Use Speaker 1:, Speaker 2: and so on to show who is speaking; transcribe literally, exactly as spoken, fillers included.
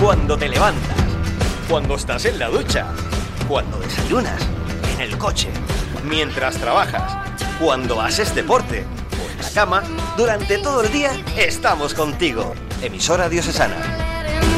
Speaker 1: cuando te levantas, cuando estás en la ducha, cuando desayunas, en el coche, mientras trabajas, cuando haces deporte o en la cama, durante todo el día estamos contigo. Emisora Diocesana.